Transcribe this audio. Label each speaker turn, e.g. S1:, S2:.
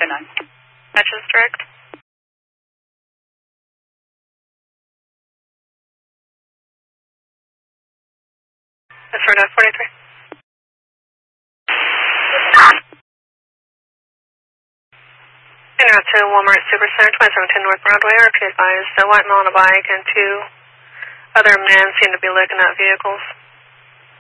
S1: 609. Matches direct. That's for 43. Interrupt to Walmart Supercenter, 2710 North Broadway. RP advised, a white male on a bike and two other men seem to be looking at vehicles.